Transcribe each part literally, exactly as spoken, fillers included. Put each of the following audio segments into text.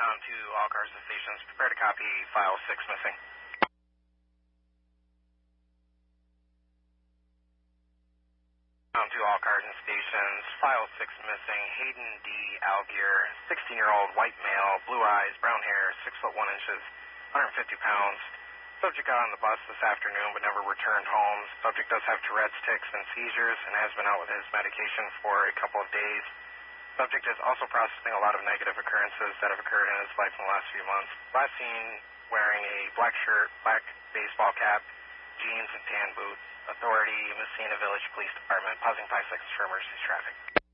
Um, to all cars and stations, prepare to copy file six missing. Um, to all cars and stations, file six missing, Hayden D. Algier, sixteen-year-old white male, blue eyes, brown hair, six foot one inches, one hundred fifty pounds. Subject got on the bus this afternoon but never returned home. Subject does have Tourette's, tics, and seizures and has been out with his medication for a couple of days. Subject is also processing a lot of negative occurrences that have occurred in his life in the last few months. Last seen wearing a black shirt, black baseball cap, jeans, and tan boots. Authority, Messina Village Police Department, pausing five seconds for emergency traffic.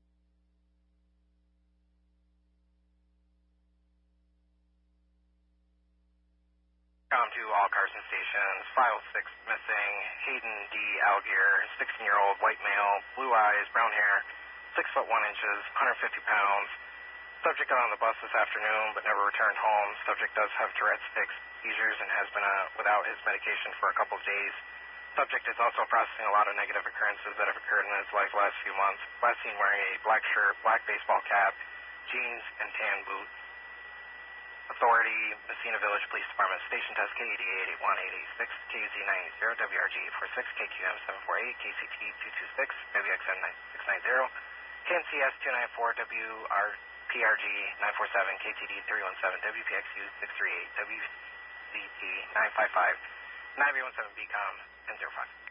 Com to all cars and stations, file six missing, Hayden D. Algier, sixteen-year-old white male, blue eyes, brown hair, six foot one inches, one hundred fifty pounds. Subject got on the bus this afternoon but never returned home. Subject does have Tourette's, tics, seizures, and has been uh, without his medication for a couple of days. Subject is also processing a lot of negative occurrences that have occurred in his life the last few months. Last seen wearing a black shirt, black baseball cap, jeans, and tan boots. Authority, Messina Village Police Department, station test K E D eight eight one eight eight six, K Z nine eight zero, W R G eight four six, K Q M seven four eight, K C T two two six, W X M nine six nine zero, K N C S two nine four, W R P R G nine four seven, K T D three one seven, W P X U six three eight, W C T nine five five, nine three one seven B COM ten zero five.